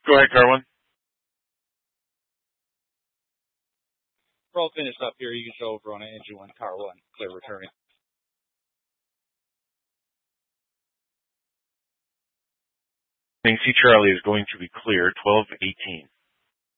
Go ahead, car one. We're all finished up here. You can show over on engine one, car one, clear returning. C Charlie is going to be clear, 12:18.